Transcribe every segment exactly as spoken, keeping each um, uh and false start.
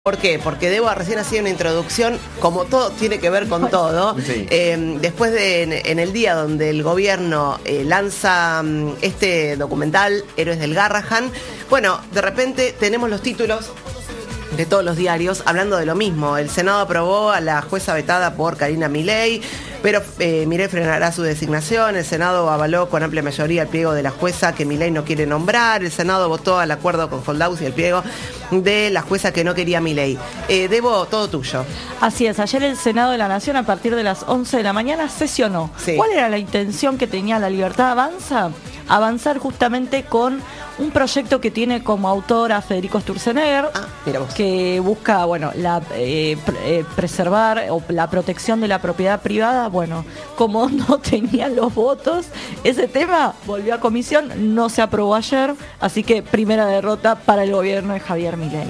¿Por qué? Porque Debo recién hacía una introducción, como todo tiene que ver con todo, sí. eh, después de en, en el día donde el gobierno eh, lanza um, este documental, Héroes del Garrahan, bueno, de repente tenemos los títulos de todos los diarios hablando de lo mismo. El Senado aprobó a la jueza vetada por Karina Milei, pero eh, Milei frenará su designación. El Senado avaló con amplia mayoría el pliego de la jueza que Milei no quiere nombrar. El Senado votó al acuerdo con Holdaus y el pliego de la jueza que no quería Milei. Eh, Debo, todo tuyo. Así es, ayer el Senado de la Nación a partir de las once de la mañana sesionó. Sí. ¿Cuál era la intención que tenía La Libertad Avanza? Avanzar justamente con un proyecto que tiene como autor a Federico Sturzenegger, ah, mira vos. Que busca, bueno, la eh, eh, preservar o la protección de la propiedad privada. Bueno, como no tenían los votos, ese tema volvió a comisión, no se aprobó ayer, así que primera derrota para el gobierno de Javier Milei.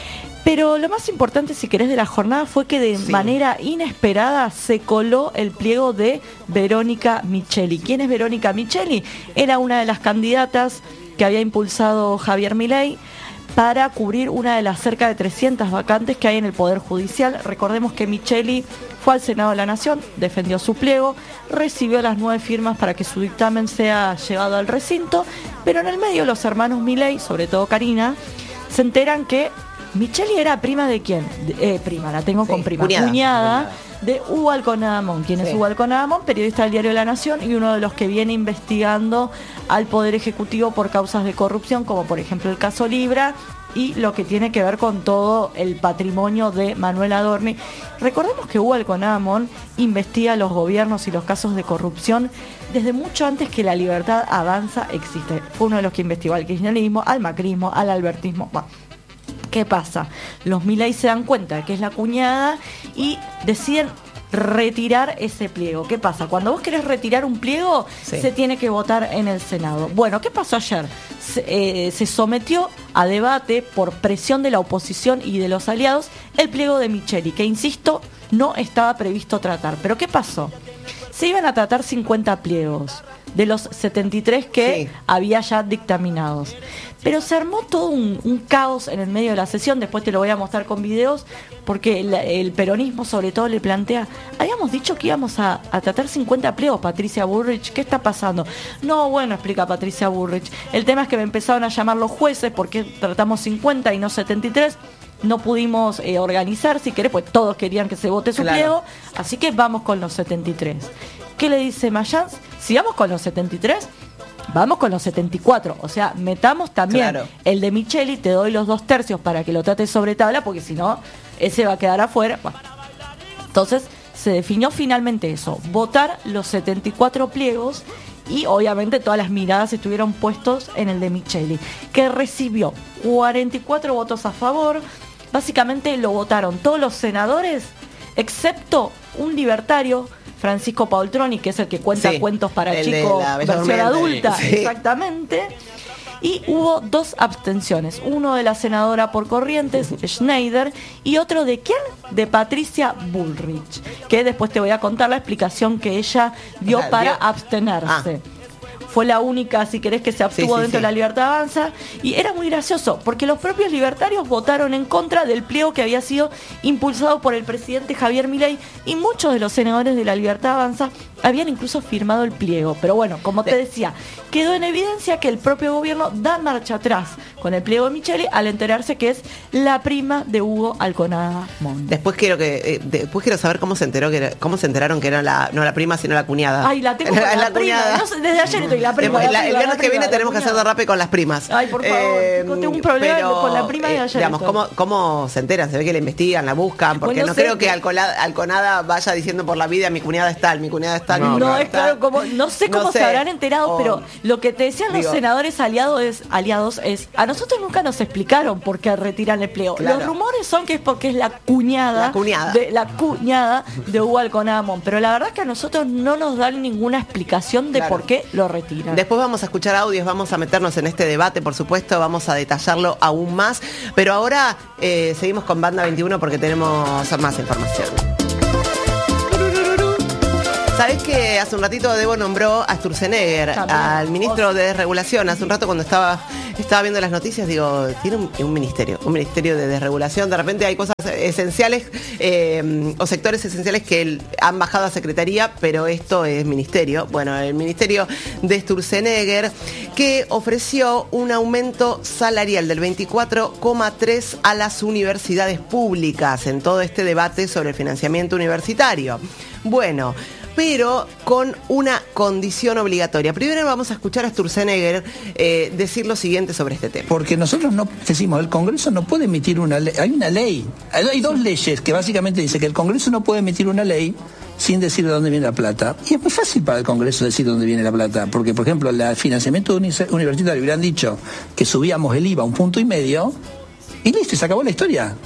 Pero lo más importante, si querés, de la jornada fue que de sí. manera inesperada se coló el pliego de Verónica Micheli. ¿Quién es Verónica Micheli? Era una de las candidatas que había impulsado Javier Milei para cubrir una de las cerca de trescientas vacantes que hay en el Poder Judicial. Recordemos que Micheli fue al Senado de la Nación, defendió su pliego, recibió las nueve firmas para que su dictamen sea llevado al recinto, pero en el medio los hermanos Milei, sobre todo Karina, se enteran que Micheli era prima de quién? De, eh, prima, la tengo sí, con prima. Cuñada, cuñada de Hugo Alconada Amón. ¿Quién sí. es Hugo Alconada Amón? Periodista del Diario de la Nación y uno de los que viene investigando al Poder Ejecutivo por causas de corrupción, como por ejemplo el caso Libra y lo que tiene que ver con todo el patrimonio de Manuel Adorni. Recordemos que Hugo Alconada Amón investiga los gobiernos y los casos de corrupción desde mucho antes que La Libertad Avanza existe. Fue uno de los que investigó al kirchnerismo, al macrismo, al albertismo. Bueno, ¿qué pasa? Los Milei se dan cuenta de que es la cuñada y deciden retirar ese pliego. ¿Qué pasa? Cuando vos querés retirar un pliego, sí. se tiene que votar en el Senado. Bueno, ¿qué pasó ayer? Se, eh, se sometió a debate por presión de la oposición y de los aliados el pliego de Micheli, que insisto, no estaba previsto tratar. ¿Pero qué pasó? Se iban a tratar cincuenta pliegos de los setenta y tres que sí. había ya dictaminados. Pero se armó todo un, un caos en el medio de la sesión, después te lo voy a mostrar con videos, porque el, el peronismo sobre todo le plantea, habíamos dicho que íbamos a, a tratar cincuenta pliegos, Patricia Bullrich, ¿qué está pasando? No, bueno, explica Patricia Bullrich, el tema es que me empezaron a llamar los jueces porque tratamos cincuenta y no setenta y tres, no pudimos eh, organizar, si querés, pues todos querían que se vote su claro. pliego, así que vamos con los setenta y tres. ¿Qué le dice Mayans? Si vamos con los setenta y tres, vamos con los setenta y cuatro, o sea, metamos también claro. el de Micheli, te doy los dos tercios para que lo trates sobre tabla, porque si no, ese va a quedar afuera. Bueno, entonces se definió finalmente eso, votar los setenta y cuatro pliegos y obviamente todas las miradas estuvieron puestos en el de Micheli, que recibió cuarenta y cuatro votos a favor. Básicamente lo votaron todos los senadores, excepto un libertario, Francisco Paoltroni, que es el que cuenta sí, cuentos para chicos, versión adulta, sí. exactamente. Y hubo dos abstenciones, uno de la senadora por Corrientes, Schneider, y otro de ¿quién? De Patricia Bullrich, que después te voy a contar la explicación que ella dio ah, para dio. abstenerse. Ah. Fue la única, si querés, que se abstuvo sí, sí, dentro sí. de La Libertad Avanza. Y era muy gracioso, porque los propios libertarios votaron en contra del pliego que había sido impulsado por el presidente Javier Milei. Y muchos de los senadores de La Libertad Avanza habían incluso firmado el pliego. Pero bueno, como te decía, quedó en evidencia que el propio gobierno da marcha atrás con el pliego de Micheli al enterarse que es la prima de Hugo Alconada Amón. Después quiero que eh, después quiero saber cómo se enteró que era, cómo se enteraron que era la no la prima sino la cuñada. Ay, la tengo con la, la cuñada. No sé, desde ayer estoy la prima. La, la, el viernes que viene tenemos que hacer derrape con las primas. Ay, por favor, eh, tengo un problema pero, con la prima de ayer. Digamos, ¿cómo, ¿cómo se enteran? Se ve que la investigan, la buscan, porque bueno, no creo que Alconada, Alconada vaya diciendo por la vida mi cuñada es tal, mi cuñada es tal. No, mi no es claro, como, no sé cómo no sé. se habrán enterado, oh, pero lo que te decían digo, los senadores aliados es, aliados es, a nosotros nunca nos explicaron por qué retiran el pliego. Claro. Los rumores son que es porque es la cuñada, la cuñada de la cuñada de Hugo Alconada Amón, pero la verdad es que a nosotros no nos dan ninguna explicación de claro. por qué lo retiran. Después vamos a escuchar audios, vamos a meternos en este debate, por supuesto, vamos a detallarlo aún más, pero ahora eh, seguimos con Banda veintiuno porque tenemos más información. ¿Sabés que hace un ratito Debo nombró a Sturzenegger, al ministro de Desregulación, hace un rato cuando estaba estaba viendo las noticias, digo, tiene un, un ministerio, un ministerio de desregulación. De repente hay cosas esenciales eh, o sectores esenciales que el, han bajado a secretaría, pero esto es ministerio. Bueno, el ministerio de Sturzenegger, que ofreció un aumento salarial del veinticuatro coma tres a las universidades públicas en todo este debate sobre el financiamiento universitario. Bueno, pero con una condición obligatoria. Primero vamos a escuchar a Sturzenegger eh, decir lo siguiente sobre este tema. Porque nosotros no decimos, el Congreso no puede emitir una ley, hay una ley, hay dos leyes que básicamente dice que el Congreso no puede emitir una ley sin decir de dónde viene la plata. Y es muy fácil para el Congreso decir de dónde viene la plata, porque por ejemplo, el financiamiento universitario hubieran dicho que subíamos el I V A a un punto y medio, y listo, y se acabó la historia.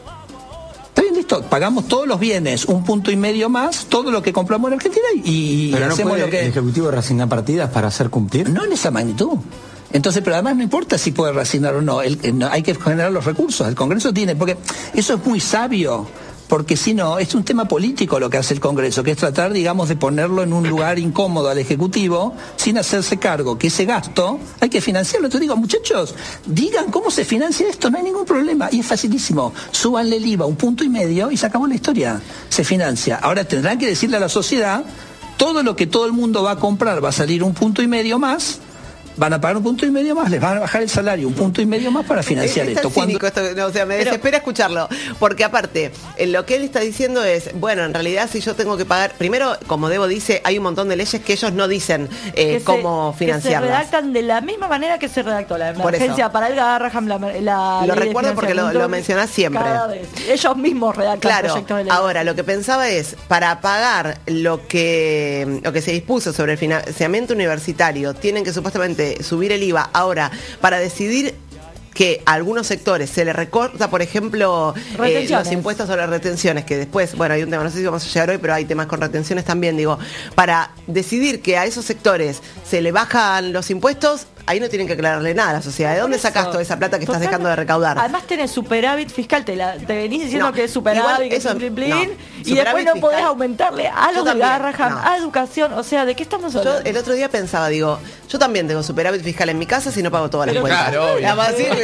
Listo, pagamos todos los bienes, un punto y medio más, todo lo que compramos en Argentina y, y pero no hacemos puede lo que... el Ejecutivo reasignar partidas para hacer cumplir. No en esa magnitud. Entonces, pero además no importa si puede reasignar o no, el, no, hay que generar los recursos. El Congreso tiene, porque eso es muy sabio. Porque si no, es un tema político lo que hace el Congreso, que es tratar, digamos, de ponerlo en un lugar incómodo al Ejecutivo, sin hacerse cargo que ese gasto hay que financiarlo. Entonces digo, muchachos, digan cómo se financia esto, no hay ningún problema. Y es facilísimo, súbanle el I V A un punto y medio y se acabó la historia. Se financia. Ahora tendrán que decirle a la sociedad, todo lo que todo el mundo va a comprar va a salir un punto y medio más, van a pagar un punto y medio más, les van a bajar el salario un punto y medio más para financiar es, esto. Es cínico Cuando... esto, no, o sea, me desespera escucharlo, porque aparte, lo que él está diciendo es, bueno, en realidad si yo tengo que pagar, primero, como Debo dice, hay un montón de leyes que ellos no dicen eh, se, cómo financiarlas. Que se redactan de la misma manera que se redactó la emergencia para el Garraham, la, la Lo recuerdo porque lo, lo mencionás siempre. Cada vez. Ellos mismos redactan claro, proyectos de ley. Ahora, lo que pensaba es, para pagar lo que, lo que se dispuso sobre el financiamiento universitario, tienen que supuestamente subir el I V A. Ahora, para decidir que a algunos sectores se le recorta, por ejemplo, eh, los impuestos sobre retenciones, que después, bueno, hay un tema, no sé si vamos a llegar hoy, pero hay temas con retenciones también, digo, para decidir que a esos sectores se le bajan los impuestos, ahí no tienen que aclararle nada a la sociedad. ¿De dónde sacás toda esa plata que estás dejando de recaudar? Además tenés superávit fiscal, te, la, te venís diciendo no, que es superávit, que eso, es blin, blin, no, y después no podés aumentarle a los de Garraham, no. a educación, o sea, ¿de qué estamos hablando? Yo el otro día pensaba, digo, yo también tengo superávit fiscal en mi casa si no pago todas las cuentas. Claro, obvio. La sí,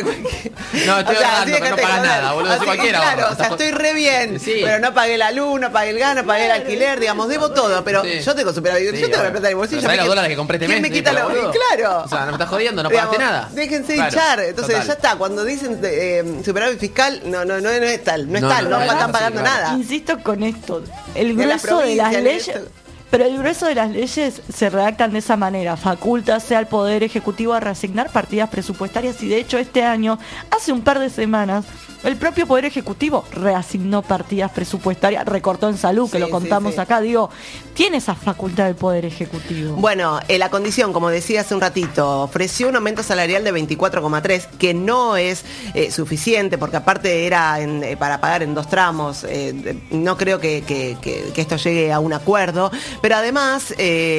no, estoy o sea, ahorrando, pero no pagas nada, boludo, así cualquiera. Claro, o sea, estoy re bien, sí. Pero no pagué la luz, no pagué el gas, no pagué el alquiler, digamos, debo todo, pero sí. Yo tengo superávit, sí, yo tengo la plata en el bolsillo. ¿Sabes los dólares que compré este mes? ¿Quién me quita lo? Claro. O sea, no me estás jodiendo, no pagaste nada. Déjense claro, hinchar, entonces total. Ya está, cuando dicen eh, superávit fiscal, no, no, no, no es tal, no es no, tal, no, no, no están pagando claro. nada. Insisto con esto, el grueso de las leyes... Pero el grueso de las leyes se redactan de esa manera, facultase al Poder Ejecutivo a reasignar partidas presupuestarias y de hecho este año, hace un par de semanas, el propio Poder Ejecutivo reasignó partidas presupuestarias, recortó en salud, que sí, lo contamos sí, sí. acá, digo, tiene esa facultad del Poder Ejecutivo. Bueno, eh, la condición, como decía hace un ratito, ofreció un aumento salarial de veinticuatro coma tres, que no es eh, suficiente, porque aparte era en, eh, para pagar en dos tramos, eh, no creo que, que, que, que esto llegue a un acuerdo, pero además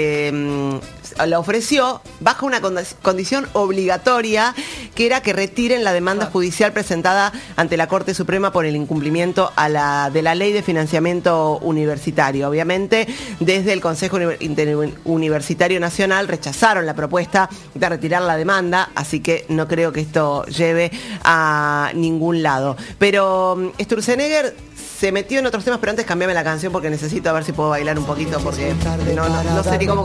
eh, la ofreció bajo una condición obligatoria, que era que retiren la demanda judicial presentada ante la Corte Suprema por el incumplimiento a la, de la Ley de Financiamiento Universitario. Obviamente, desde el Consejo Universitario Nacional rechazaron la propuesta de retirar la demanda, así que no creo que esto lleve a ningún lado. Pero Sturzenegger se metió en otros temas, pero antes cambiame la canción porque necesito a ver si puedo bailar un poquito, porque no, no, no sé ni cómo